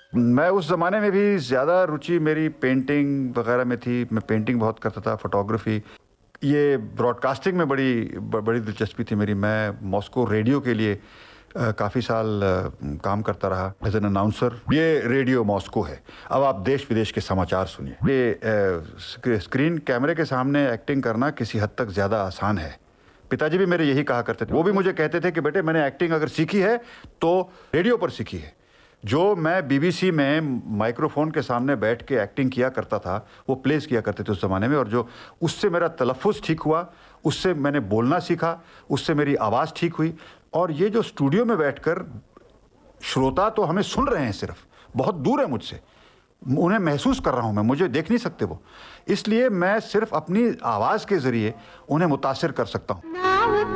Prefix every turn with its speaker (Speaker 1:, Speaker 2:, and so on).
Speaker 1: मैं उस ज़माने में भी ज़्यादा रुचि मेरी पेंटिंग वगैरह में थी। मैं पेंटिंग बहुत करता था, फ़ोटोग्राफ़ी। ये ब्रॉडकास्टिंग में बड़ी दिलचस्पी थी मेरी। मैं मॉस्को रेडियो के लिए काफ़ी साल काम करता रहा एज एन अनाउंसर। ये रेडियो मॉस्को है। अब आप देश विदेश के समाचार सुनिए। ये स्क्रीन कैमरे के सामने एक्टिंग करना किसी हद तक ज़्यादा आसान है। पिताजी भी मेरे यही कहा करते थे। वो भी मुझे कहते थे कि बेटे मैंने एक्टिंग अगर सीखी है तो रेडियो पर सीखी है। जो मैं बीबीसी में माइक्रोफोन के सामने बैठ के एक्टिंग किया करता था, वो प्लेस किया करते थे उस ज़माने में, और जो उससे मेरा तलफ़्फ़ुज़ ठीक हुआ, उससे मैंने बोलना सीखा, उससे मेरी आवाज़ ठीक हुई। और ये जो स्टूडियो में बैठकर श्रोता तो हमें सुन रहे हैं, सिर्फ बहुत दूर है मुझसे, उन्हें महसूस कर रहा हूं मैं, मुझे देख नहीं सकते वो, इसलिए मैं सिर्फ अपनी आवाज़ के ज़रिए उन्हें मुतासिर कर सकता हूं।